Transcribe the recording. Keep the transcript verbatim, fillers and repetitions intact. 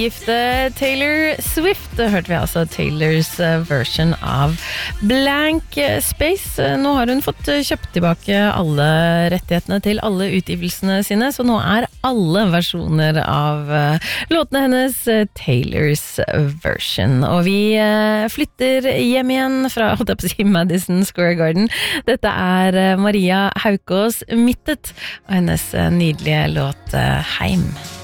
Gifte Taylor Swift, hørte vi altså Taylors version av Blank Space. Nå har hun fått kjøpt tilbake alle rettighetene til alle utgivelsene sine, så nå er alle versjoner av låtene hennes Taylors version. Og vi flytter hjem igjen fra, holdt jeg på å si, Madison Square Garden. Dette er Maria Haukås Mittet og hennes nydelige låt Heim.